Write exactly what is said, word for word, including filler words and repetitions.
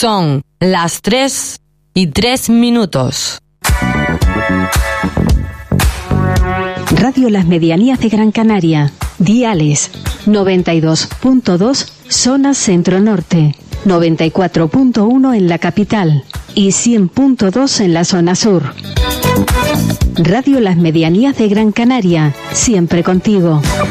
Son las tres y tres minutos. Radio Las Medianías de Gran Canaria. Diales noventa y dos punto dos, zona centro-norte, noventa y cuatro punto uno en la capital y cien punto dos en la zona sur. Radio Las Medianías de Gran Canaria, siempre contigo.